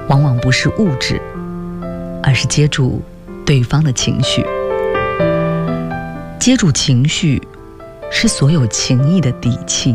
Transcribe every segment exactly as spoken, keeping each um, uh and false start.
往往不是物质，而是接住对方的情绪。接住情绪是所有情谊的底气，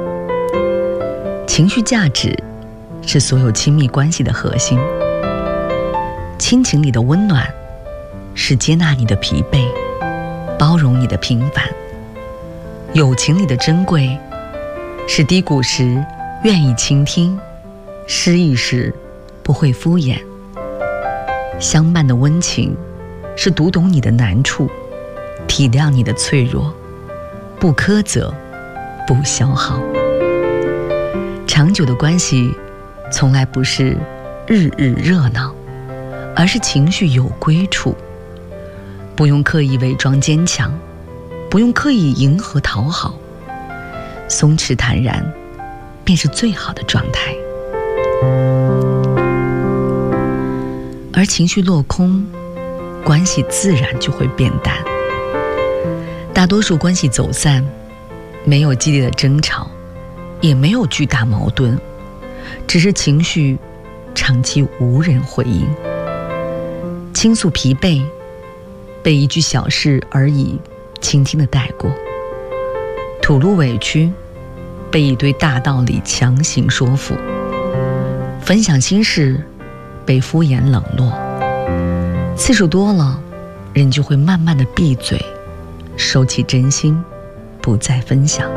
情绪价值是所有亲密关系的核心。亲情里的温暖是接纳你的疲惫，包容你的平凡。友情里的珍贵是低谷时愿意倾听，失意时不会敷衍。相伴的温情是读懂你的难处，体谅你的脆弱，不苛责，不消耗。长久的关系从来不是日日热闹，而是情绪有归处。不用刻意伪装坚强，不用刻意迎合讨好，松弛坦然便是最好的状态。而情绪落空，关系自然就会变淡。大多数关系走散，没有激烈的争吵，也没有巨大矛盾，只是情绪长期无人回应。倾诉疲惫，被一句小事而已轻轻地带过；吐露委屈，被一堆大道理强行说服；分享心事，被敷衍冷落。次数多了，人就会慢慢地闭嘴，收起真心，不再分享。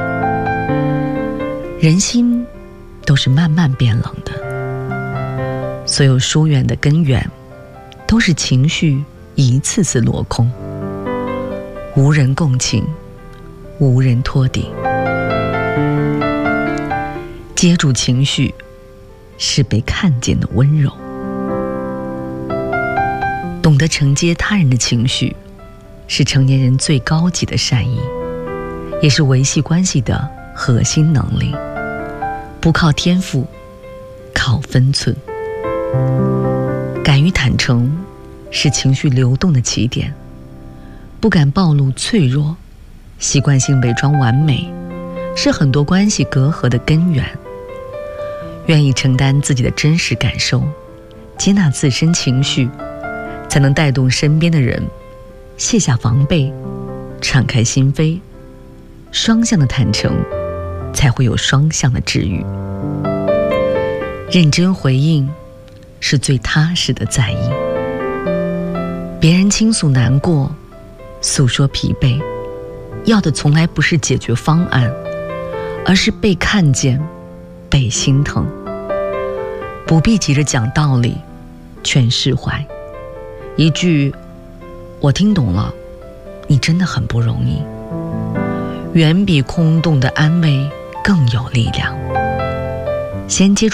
人心都是慢慢变冷的，所有疏远的根源都是情绪一次次落空，无人共情，无人托底。接住情绪是被看见的温柔，懂得承接他人的情绪是成年人最高级的善意，也是维系关系的核心能力。不靠天赋，靠分寸。敢于坦诚是情绪流动的起点，不敢暴露脆弱，习惯性伪装完美，是很多关系隔阂的根源。愿意承担自己的真实感受，接纳自身情绪，才能带动身边的人卸下防备，敞开心扉。双向的坦诚，才会有双向的治愈。认真回应是最踏实的在意。别人倾诉难过，诉说疲惫，要的从来不是解决方案，而是被看见，被心疼。不必急着讲道理，全释怀。一句我听懂了，你真的很不容易，远比空洞的安慰更有力量。先接住